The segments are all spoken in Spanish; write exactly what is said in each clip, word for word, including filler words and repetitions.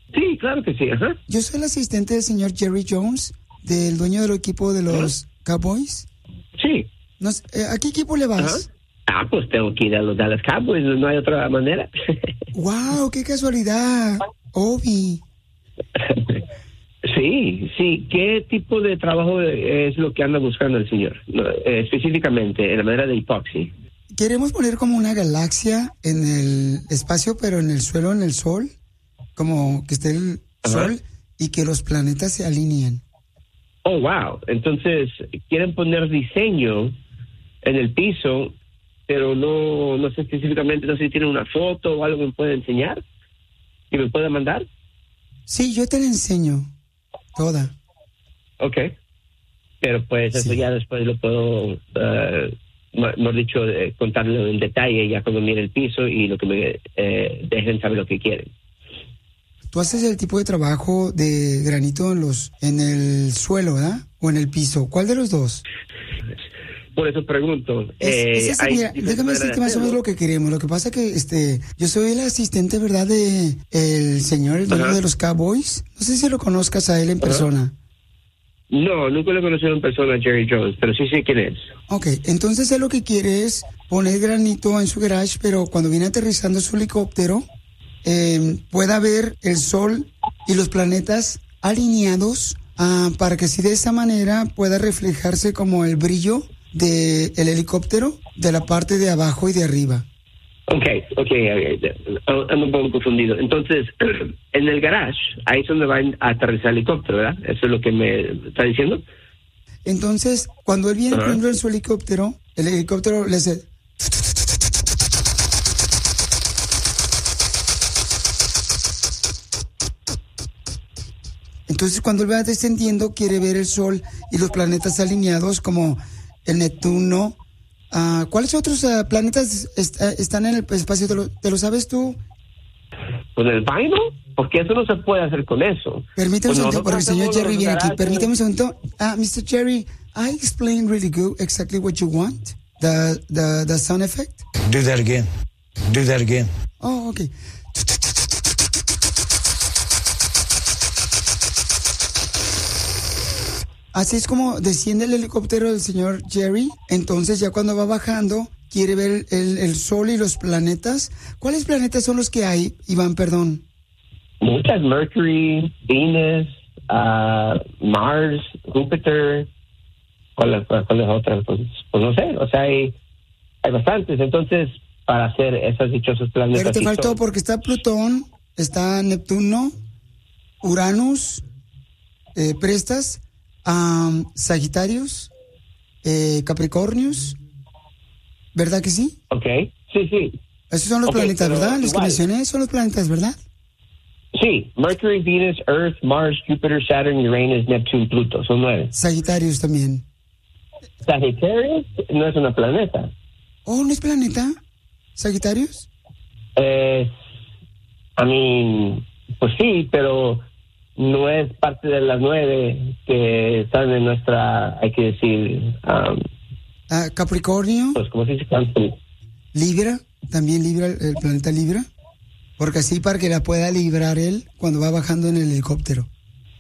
Sí, claro que sí, ajá. Yo soy el asistente del señor Jerry Jones, del dueño del equipo de los ¿Ah? Cowboys. Sí. Nos, eh, ¿A qué equipo le vas? Ajá. Ah, pues tengo que ir a los Dallas Cowboys, no hay otra manera. ¡Wow! ¡Qué casualidad! Obi. Sí, sí. ¿Qué tipo de trabajo es lo que anda buscando el señor? No, eh, específicamente, en la manera de epoxi. Queremos poner como una galaxia en el espacio, pero en el suelo, en el sol. Como que esté el Ajá. sol y que los planetas se alineen. Oh, wow. Entonces, quieren poner diseño en el piso, pero no, no sé específicamente, no sé si tienen una foto o algo que me puede enseñar, que me pueda mandar. Sí, yo te la enseño, toda. Ok. Pero pues eso sí. Ya después lo puedo, uh, mejor dicho, eh, contarlo en detalle ya cuando mire el piso y lo que me eh, dejen saber lo que quieren. Tú haces el tipo de trabajo de granito en los en el suelo, ¿verdad? O en el piso. ¿Cuál de los dos? Por eso pregunto. Es, eh, es ese, mira, déjame decirte más o menos lo que queremos. Lo que pasa que este, yo soy el asistente, ¿verdad? De el señor, el dueño Ajá. de los Cowboys. No sé si lo conozcas a él en Ajá. persona. No, nunca lo he conocido en persona, Jerry Jones, pero sí sé quién es. Ok, entonces él lo que quiere es poner granito en su garage, pero cuando viene aterrizando su helicóptero, eh, pueda ver el sol y los planetas alineados uh, para que así de esa manera pueda reflejarse como el brillo del de helicóptero de la parte de abajo y de arriba. Ok, ok, ando un poco confundido. Entonces, en el garage, ahí es donde va a aterrizar el helicóptero, ¿verdad? ¿Eso es lo que me está diciendo? Entonces, cuando él viene, uh-huh. por ejemplo, en su helicóptero, el helicóptero le hace... Entonces, cuando él va descendiendo, quiere ver el sol y los planetas alineados como el Neptuno. Uh, ¿Cuáles otros uh, planetas est- uh, están en el espacio? ¿Te lo, ¿Te lo sabes tú? ¿Con el vaino? Porque eso no se puede hacer con eso. Permíteme pues un segundo, porque el señor Jerry viene aquí. Permíteme un segundo. Uh, mister Jerry, I explained really good exactly what you want. The, the, the sound effect. Do that again. Do that again. Oh, okay. Así es como desciende el helicóptero del señor Jerry. Entonces ya cuando va bajando, quiere ver el, el sol y los planetas. ¿Cuáles planetas son los que hay, Iván, perdón? Muchas. Mercury, Venus, uh, Mars, Júpiter. ¿Cuáles cuál es otra? Pues, pues no sé. O sea, hay, hay bastantes. Entonces, para hacer esos dichosos planetas... Pero te faltó son... porque está Plutón, está Neptuno, Uranus, eh, Prestas... Um, Sagitarios, eh, Capricornios, ¿verdad que sí? Ok, sí, sí. Esos son los okay, planetas, ¿verdad? Los que mencioné son los planetas, ¿verdad? Sí, Mercury, Venus, Earth, Mars, Júpiter, Saturn, Uranus, Neptuno, Pluto, son nueve. Sagitarios también. Sagitarios no es una planeta. Oh, ¿no es planeta? ¿Sagitarios? Eh, I mean, pues sí, pero... no es parte de las nueve que están en nuestra, hay que decir... Um, uh, Capricornio. Pues, ¿cómo se dice? Libra, también Libra, el planeta Libra. Porque así para que la pueda librar él cuando va bajando en el helicóptero.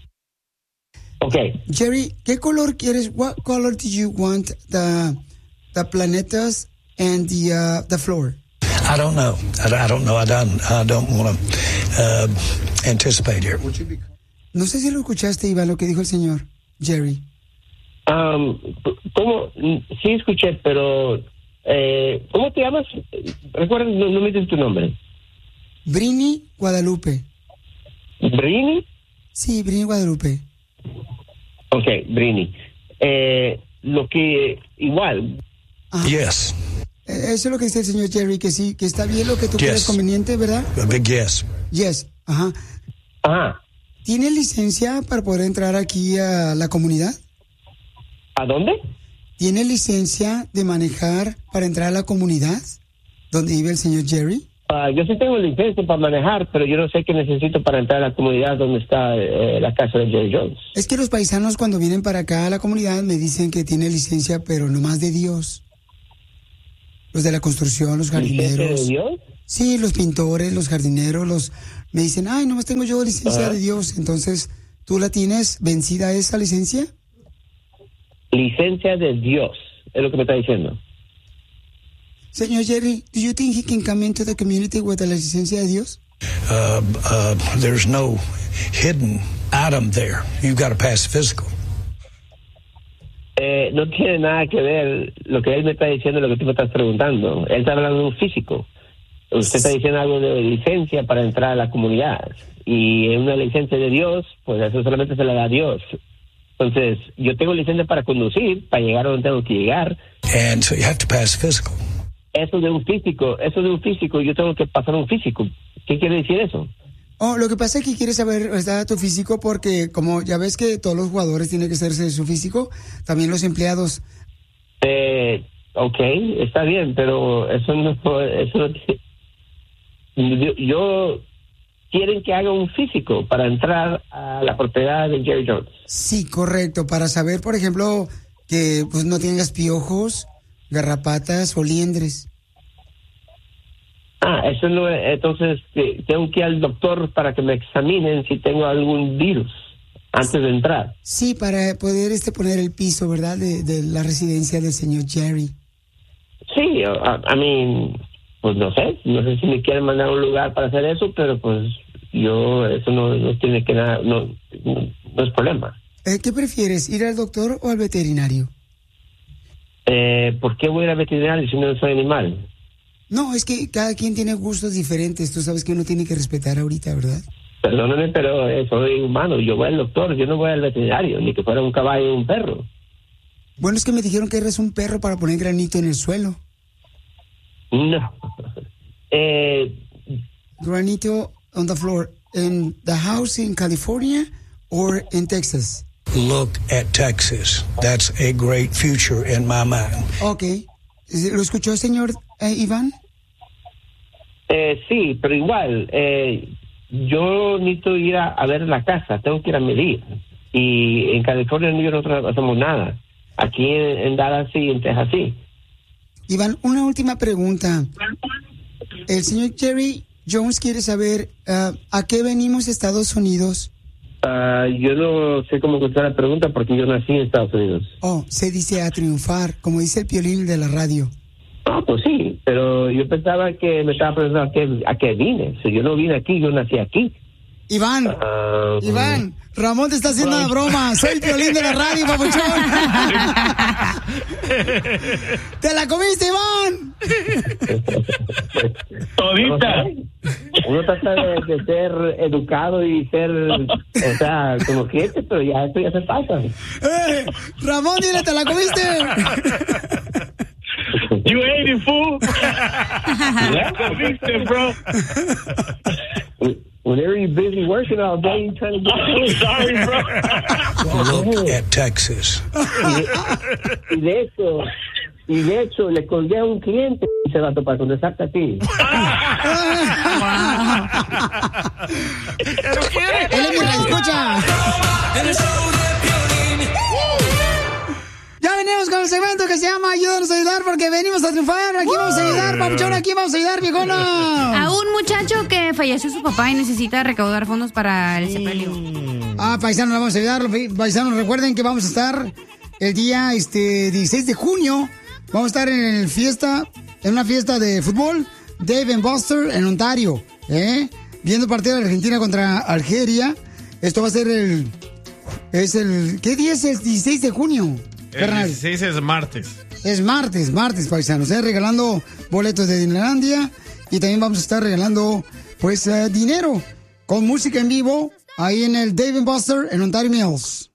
Ok. Jerry, ¿qué color quieres? What color do you want the, the planetas and the, uh, the floor? I don't know. I, I don't know. I don't, I don't want to uh, anticipate here. No sé si lo escuchaste, Iván, lo que dijo el señor Jerry. Um, ¿Cómo? Sí escuché, pero... Eh, ¿Cómo te llamas? Recuerda, no, no me dices tu nombre. Brini Guadalupe. ¿Brini? Sí, Brini Guadalupe. Ok, Brini. Eh, lo que... Igual. Ajá. Yes. Eso es lo que dice el señor Jerry, que sí, que está bien lo que tú yes. crees conveniente, ¿verdad? A big yes. Yes, ajá. Ajá. ¿Tiene licencia para poder entrar aquí a la comunidad? ¿A dónde? ¿Tiene licencia de manejar para entrar a la comunidad donde vive el señor Jerry? Uh, yo sí tengo licencia para manejar, pero yo no sé qué necesito para entrar a la comunidad donde está eh, la casa de Jerry Jones. Es que los paisanos cuando vienen para acá a la comunidad me dicen que tiene licencia, pero no más de Dios. Los de la construcción, los jardineros. ¿Licencia de Dios? Sí, los pintores, los jardineros, los me dicen, ay, nomás tengo yo licencia uh-huh. de Dios. Entonces, ¿tú la tienes vencida esa licencia? Licencia de Dios, es lo que me está diciendo. Señor Jerry, do you think he can come into the community with la licencia de Dios? Uh, uh, there's no hidden item there. You've got to pass physical. Eh, no tiene nada que ver lo que él me está diciendo, lo que tú me estás preguntando. Él está hablando de un físico. Usted está diciendo algo de licencia para entrar a la comunidad. Y en una licencia de Dios, pues eso solamente se le da a Dios. Entonces, yo tengo licencia para conducir, para llegar a donde tengo que llegar. And so you have to pass physical. Eso de un físico, eso de un físico, yo tengo que pasar un físico. ¿Qué quiere decir eso? Oh, lo que pasa es que quieres saber, ¿verdad?, tu físico, porque como ya ves que todos los jugadores tienen que hacerse su físico, también los empleados. Eh, ok, está bien, pero eso no, eso no, yo, yo quieren que haga un físico para entrar a la propiedad de Jerry Jones. Sí, correcto, para saber, por ejemplo, que pues no tengas piojos, garrapatas o liendres. Ah, eso no es, entonces eh, tengo que ir al doctor para que me examinen si tengo algún virus antes de entrar. Sí, para poder este poner el piso, ¿verdad?, de, de la residencia del señor Jerry. Sí, a, a mí, pues no sé, no sé si me quieren mandar a un lugar para hacer eso, pero pues yo, eso no, no tiene que nada, no, no, no es problema. Eh, ¿Qué prefieres, ir al doctor o al veterinario? Eh, ¿por qué voy a ir al veterinario si no soy animal? No, es que cada quien tiene gustos diferentes. Tú sabes que uno tiene que respetar ahorita, ¿verdad? Perdóname, pero eh, soy humano. Yo voy al doctor, yo no voy al veterinario, ni que fuera un caballo o un perro. Bueno, es que me dijeron que eres un perro para poner granito en el suelo. No. eh, Granito on the floor. ¿In the house in California or in Texas? Look at Texas. That's a great future in my mind. Okay. ¿Lo escuchó, señor eh, Iván? Eh, sí, pero igual, eh, yo necesito ir a, a ver la casa, tengo que ir a medir. Y en California no hacemos nada. Aquí en, en Dallas sí, en Texas sí. Iván, una última pregunta. El señor Jerry Jones quiere saber uh, ¿a qué venimos a Estados Unidos? Uh, yo no sé cómo contestar la pregunta porque yo nací en Estados Unidos. Oh, se dice a triunfar, como dice el Piolín de la radio. Ah, pues sí, pero yo pensaba que me estaba preguntando a qué, a qué vine. Si yo no vine aquí, yo nací aquí. Iván, uh, Iván, Ramón te está haciendo una broma. Soy el Piolín de la radio, papuchón. ¡Te la comiste, Iván! Todita. Uno trata de, de ser educado y ser, o sea, como cliente, pero ya esto ya se pasa. Eh, Ramón, dile, ¿te la comiste? You ate it, fool. Yeah. Comiste, bro. Whenever you're busy working all day, you're trying to get... I'm sorry, bro. Look at Texas. Y de, y de hecho, y de hecho, le colgué a un cliente y se va a topar con exacta a ti. ¡Él es mi escucha! Ya venimos con el segmento que se llama Ayúdanos a ayudar porque venimos a triunfar. Aquí vamos a ayudar, papuchón, aquí vamos a ayudar, viejona. A un muchacho que falleció su papá y necesita recaudar fondos para el sepelio. Ah, paisanos, vamos a ayudar. Paisanos, recuerden que vamos a estar el día este dieciséis de junio. Vamos a estar en el fiesta, en una fiesta de fútbol, Dave and Buster en Ontario, ¿eh? Viendo partido de Argentina contra Algeria. Esto va a ser el, es el, ¿qué día es el dieciséis de junio? El dieciséis es martes. Es martes, martes, paisanos, ¿eh? Regalando boletos de Disneylandia y también vamos a estar regalando, pues, uh, dinero con música en vivo ahí en el Dave and Buster en Ontario Mills.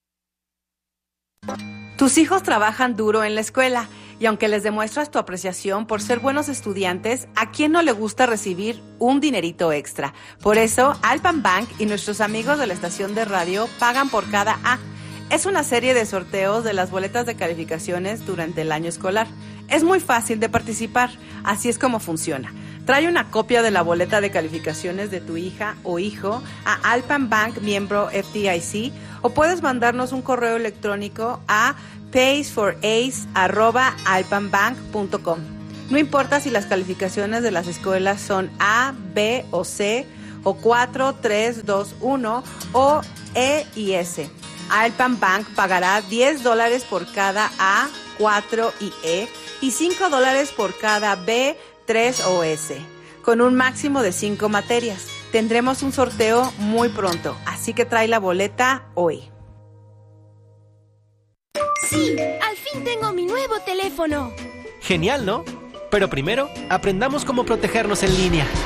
Tus hijos trabajan duro en la escuela y aunque les demuestras tu apreciación por ser buenos estudiantes, ¿a quién no le gusta recibir un dinerito extra? Por eso, Alpan Bank y nuestros amigos de la estación de radio pagan por cada A. Es una serie de sorteos de las boletas de calificaciones durante el año escolar. Es muy fácil de participar, así es como funciona. Trae una copia de la boleta de calificaciones de tu hija o hijo a Alpan Bank miembro F D I C o puedes mandarnos un correo electrónico a pays for ace arroba alpan bank punto com. No importa si las calificaciones de las escuelas son A, B o C, o cuatro, tres, dos, uno, o E y S. Alpan Bank pagará diez dólares por cada A, cuatro y E, y cinco dólares por cada B, tres o S, con un máximo de cinco materias. Tendremos un sorteo muy pronto, así que trae la boleta hoy. Sí, al fin tengo mi nuevo teléfono. Genial, ¿no? Pero primero, aprendamos cómo protegernos en línea.